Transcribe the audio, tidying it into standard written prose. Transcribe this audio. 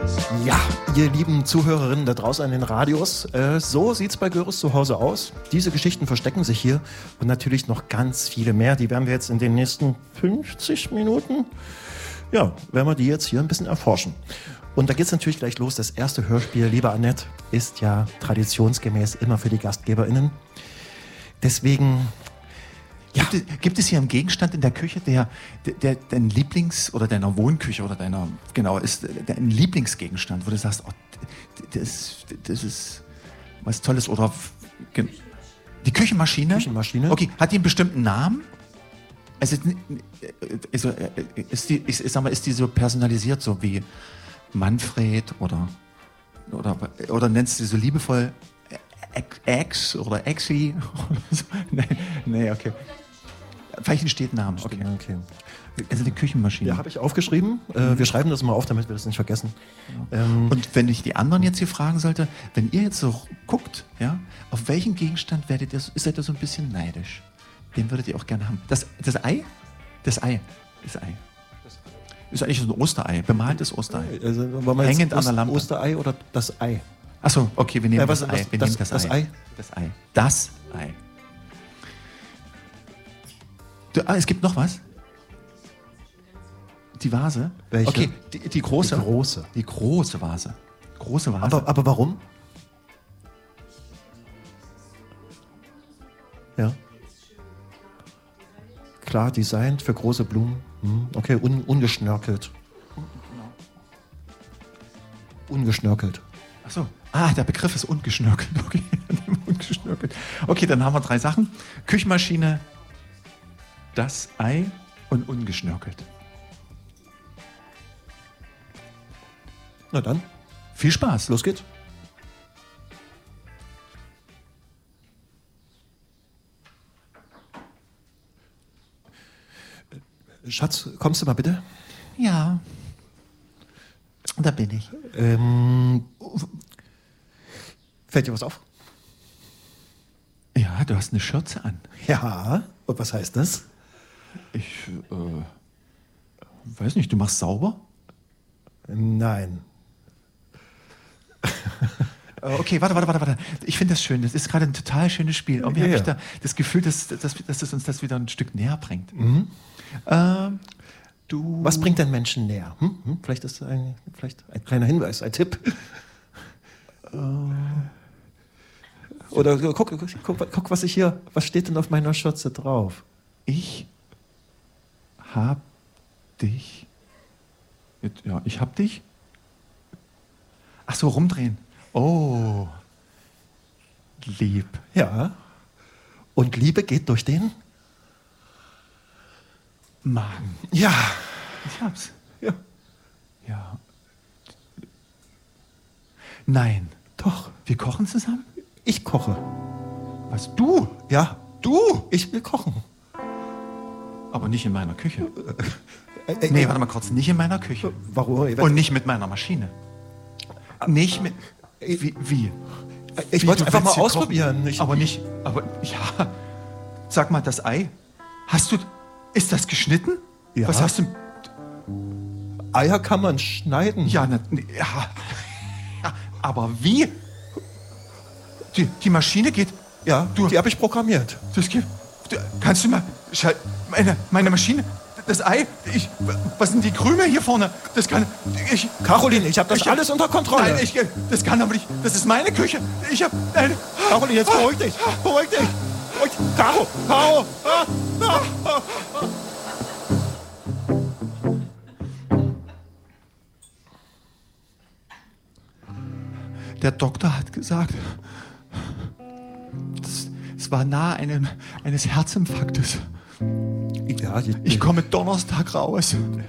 Ja, ihr lieben Zuhörerinnen da draußen an den Radios, so sieht's bei Göris zu Hause aus. Diese Geschichten verstecken sich hier und natürlich noch ganz viele mehr. Die werden wir jetzt in den nächsten 50 Minuten, ja, werden wir die jetzt hier ein bisschen erforschen. Und da geht's natürlich gleich los. Das erste Hörspiel, liebe Annette, ist ja traditionsgemäß immer für die GastgeberInnen. Deswegen... Ja. Gibt es hier einen Gegenstand in der Küche, der dein Lieblings- oder deiner Wohnküche oder deiner, genau, ist ein Lieblingsgegenstand, wo du sagst, oh, das ist was Tolles oder die Küchenmaschine? Küchenmaschine. Okay, hat die einen bestimmten Namen? Also, ist die so personalisiert, so wie Manfred oder nennst du sie so liebevoll Ex oder Exi? Nee, okay. Vielleicht steht Namen. Okay. Also die Küchenmaschine. Ja, habe ich aufgeschrieben. Wir schreiben das mal auf, damit wir das nicht vergessen. Und wenn ich die anderen jetzt hier fragen sollte, wenn ihr jetzt so guckt, ja, auf welchen Gegenstand seid ihr so ein bisschen neidisch? Den würdet ihr auch gerne haben. Das Ei? Das Ei. Ist eigentlich so ein Osterei, bemaltes Osterei. Also, hängend an der Lampe. Osterei oder das Ei? Achso, okay, wir nehmen das Ei. Wir nehmen das Ei. Das Ei. Das Ei. Es gibt noch was? Die Vase? Welche? Okay, die große. Die große. Die große Vase. Große Vase. Aber warum? Ja. Klar, designt für große Blumen. Okay, ungeschnörkelt. Ungeschnörkelt. Achso. Der Begriff ist ungeschnörkelt. Okay, ungeschnörkelt. Okay, dann haben wir 3 Sachen. Küchenmaschine, das Ei und ungeschnörkelt. Na dann, viel Spaß. Los geht's. Schatz, kommst du mal bitte? Ja. Da bin ich. Fällt dir was auf? Ja, du hast eine Schürze an. Ja, und was heißt das? Ich weiß nicht, du machst sauber? Nein. Okay, warte. Ich finde das schön. Das ist gerade ein total schönes Spiel. Irgendwie habe ich da das Gefühl, dass es uns das wieder ein Stück näher bringt. Was bringt den Menschen näher? Vielleicht ist ein kleiner Hinweis, ein Tipp. Oder guck, was steht denn auf meiner Schürze drauf? Ich hab dich. Ja, ich hab dich. Ach so, rumdrehen. Oh. Lieb. Ja. Und Liebe geht durch den Magen. Ja. Ich hab's. Ja. Ja. Nein. Doch. Wir kochen zusammen? Ich koche. Was, du? Ja. Du? Ich will kochen. Aber nicht in meiner Küche. Nee, warte mal kurz. Nicht in meiner Küche. Warum? Und nicht mit meiner Maschine. Nicht mit... Wie? Ich wollte einfach mal ausprobieren. Aber ja. Sag mal, das Ei. Ist das geschnitten? Ja. Was hast du... Eier kann man schneiden. Ja, aber wie? Die Maschine geht... Ja, die habe ich programmiert. Kannst du mal... Meine Maschine... Das Ei... was sind die Krümel hier vorne? Caroline, ich habe das alles unter Kontrolle. Nein, das kann aber nicht... Das ist meine Küche. Caroline, jetzt beruhig dich. Beruhig dich. Caro! Der Doktor hat gesagt, es war nahe eines Herzinfarktes. Ja, ich komme Donnerstag raus.